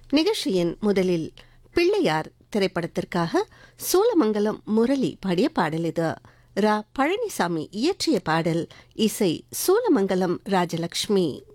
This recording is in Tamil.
நிகழ்ச்சியின் முதலில் பிள்ளையார் திரைப்படத்திற்காக சூலமங்கலம் முரளி பாடிய பாடல் இது. ரா பழனிசாமி இயற்றிய பாடல், இசை சூலமங்கலம் ராஜலட்சுமி.